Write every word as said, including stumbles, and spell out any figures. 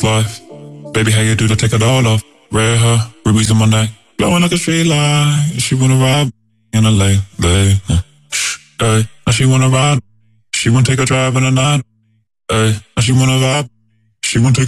life. Baby, how you do to take it all off? Red hair, rubies on my neck, glowing like a street light. She wanna ride in a late, late. Hey, now she wanna ride. She wanna take a drive in the night. Hey, now she wanna vibe. She wanna take